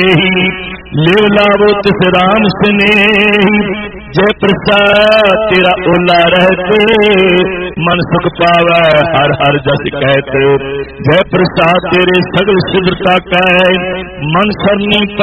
Live लावो तिस राम स्नेही, जय प्रसाद तेरा ओला रहते, मन सुख पावै हर हर जस कहते। जय प्रसाद तेरे सगल सिद्रता कै, मन सरनी